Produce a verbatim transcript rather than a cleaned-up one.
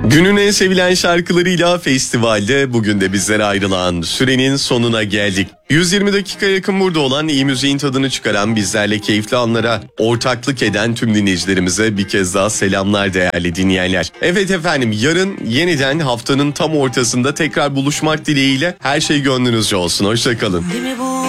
Günün en sevilen şarkılarıyla festivalde bugün de bizlere ayrılan sürenin sonuna geldik. yüz yirmi dakika yakın burada olan iyi müziğin tadını çıkaran, bizlerle keyifli anlara ortaklık eden tüm dinleyicilerimize bir kez daha selamlar değerli dinleyenler. Evet efendim, yarın yeniden haftanın tam ortasında tekrar buluşmak dileğiyle her şey gönlünüzce olsun. Hoşça kalın.